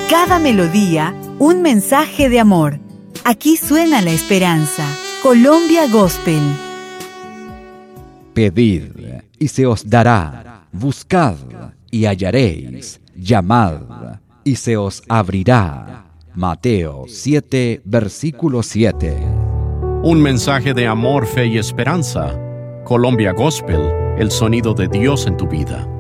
Cada melodía, un mensaje de amor. Aquí suena la esperanza. Colombia Gospel. Pedid y se os dará, buscad y hallaréis, llamad y se os abrirá. Mateo 7, versículo 7. Un mensaje de amor, fe y esperanza. Colombia Gospel, el sonido de Dios en tu vida.